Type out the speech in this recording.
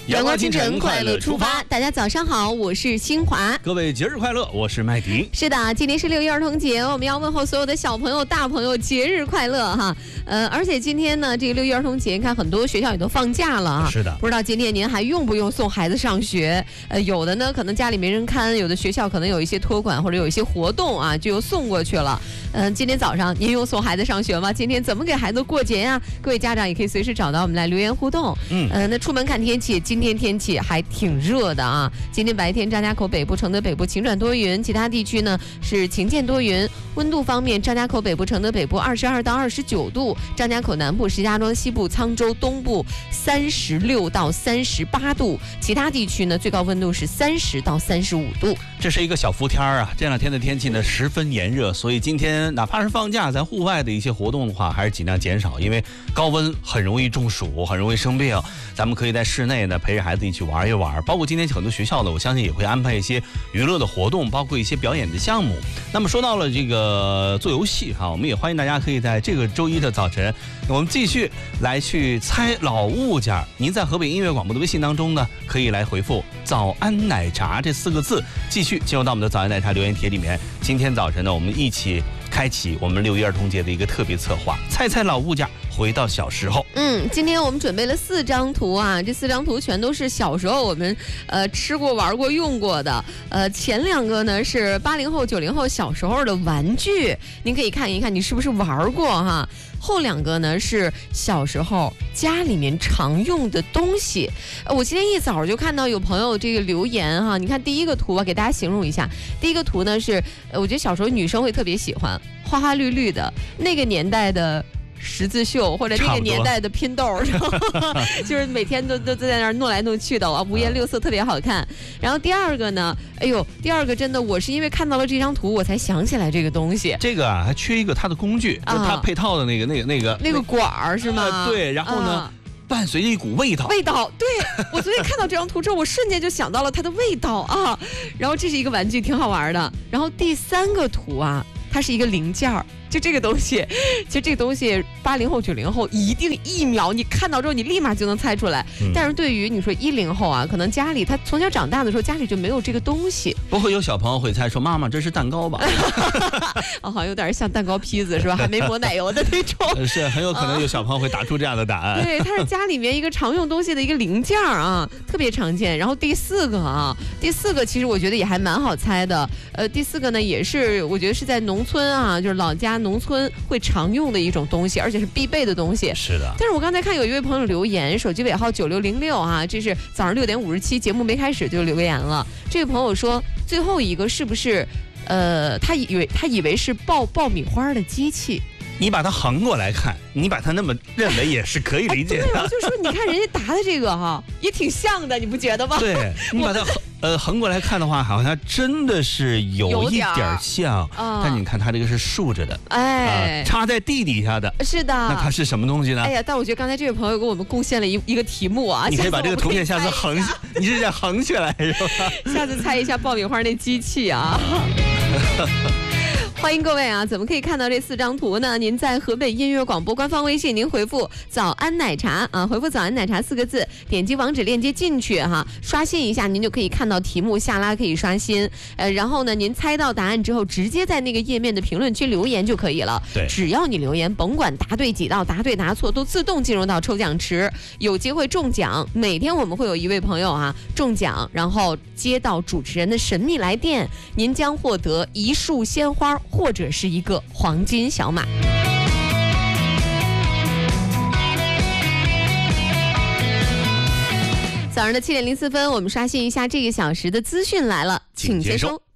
阳光清晨，快乐出发。大家早上好，我是新华。 各位节日快乐，我是麦迪。 是的，今天是6一儿童节，我们要问候所有的小朋友、大朋友节日快乐哈。而且今天呢，这个6一儿童节，你看很多学校也都放假了啊。 是的， 不知道今天您还用不用送孩子上学？有的呢，可能家里没人看；有的学校可能有一些托管或者有一些活动啊，就送过去了。今天早上您用送孩子上学吗？今天怎么给孩子过节呀？各位家长也可以随时找到我们来留言互动。那出门看天气，今天天气还挺热的啊。今天白天张家口北部、承德北部晴转多云，其他地区呢是晴间多云。温度方面，张家口北部、承德北部22到29度，张家口南部、石家庄西部、沧州东部36到38度，其他地区呢最高温度是30到35度。 这是一个小伏天啊，这两天的天气呢十分炎热，所以今天哪怕是放假，在户外的一些活动的话，还是尽量减少，因为高温很容易中暑，很容易生病。咱们可以在室内呢陪着孩子一起玩一玩，包括今天很多学校呢，我相信也会安排一些娱乐的活动，包括一些表演的项目。那么说到了这个做游戏哈，我们也欢迎大家可以在这个周一的早晨，我们继续来去猜老物件。您在河北音乐广播的微信当中呢，可以来回复早安奶茶这4个字，继续进入到我们的早安奶茶留言帖里面。今天早晨呢，我们一起开启我们6一儿童节的一个特别策划，猜猜老物件，回到小时候。 今天我们准备了4张图啊，这4张图全都是小时候我们吃过、玩过、用过的。前2个呢是80后、90后小时候的玩具，您可以看一看你是不是玩过哈。后2个呢是小时候家里面常用的东西。我今天一早就看到有朋友这个留言哈，你看第一个图啊，给大家形容一下。第一个图呢是，我觉得小时候女生会特别喜欢花花绿绿的那个年代的十字绣，或者那个年代的拼豆，就是每天都在那儿弄来弄去的啊，五颜六色，特别好看。然后第2个呢，第2个真的，我是因为看到了这张图，我才想起来这个东西。 这个啊，还缺一个它的工具，就它配套的那个管儿是吗？ 对，然后呢，伴随着一股味道。 对，我昨天看到这张图之后，我瞬间就想到了它的味道啊。然后这是一个玩具，挺好玩的。然后第3个图啊，它是一个零件儿。就这个东西，其实这个东西80后、90后一定1秒你看到之后，你立马就能猜出来。但是对于你说10后啊，可能家里他从小长大的时候，家里就没有这个东西。 不会有小朋友会猜说妈妈这是蛋糕吧？ 好像有点像蛋糕坯子是吧？还没抹奶油的那种。 是很有可能有小朋友会打出这样的答案。 对，它是家里面一个常用东西的一个零件啊，特别常见。然后第4个其实我觉得也还蛮好猜的。第4个呢也是我觉得是在农村啊，就是老家农村会常用的一种东西，而且是必备的东西。 是的。但是我刚才看有一位朋友留言，手机尾号9606啊，这是早上6点57节目没开始就留言了。这位朋友说最后一个是不是他以为是爆米花的机器。 你把它横过来看，你把它那么认为也是可以理解的。 对，我就说你看人家答的这个哈，也挺像的，你不觉得吗？ 对，你把它横过来看的话，好像真的是有一点像，但你看它这个是竖着的，插在地底下的。 是的。 那它是什么东西呢？ 哎呀，但我觉得刚才这位朋友给我们贡献了一个题目啊， 你可以把这个图片下次你是想横起来是吧？ 下次猜一下爆米花那机器啊。欢迎各位啊！怎么可以看到这4张图呢？您在河北音乐广播官方微信，您回复“早安奶茶”啊，回复“早安奶茶”4个字，点击网址链接进去哈，刷新一下，您就可以看到题目，下拉可以刷新。然后呢，您猜到答案之后，直接在那个页面的评论区留言就可以了。 对， 只要你留言，甭管答对几道，答对答错都自动进入到抽奖池，有机会中奖。每天我们会有一位朋友啊中奖，然后接到主持人的神秘来电，您将获得1束鲜花。或者是一个黄金小马。早上的7点04分，我们刷新一下这个小时的资讯来了，请接收。